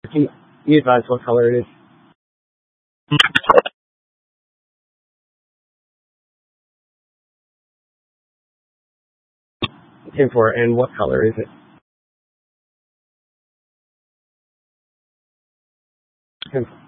Can you advise what color it is? 10-4, and what color is it? 10-4.